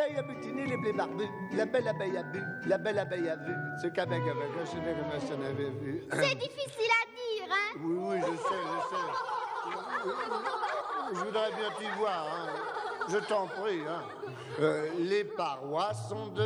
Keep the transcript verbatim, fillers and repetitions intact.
abeille a butiné les blés barbus. La belle abeille a bu, la belle abeille a vu. Ce qu'avec avec, je sais bien comment je t'en avais vu. C'est difficile à dire, hein? Oui, oui, je sais, je sais. Je voudrais bien t'y voir, hein. Je t'en prie, hein. Euh, les parois sont de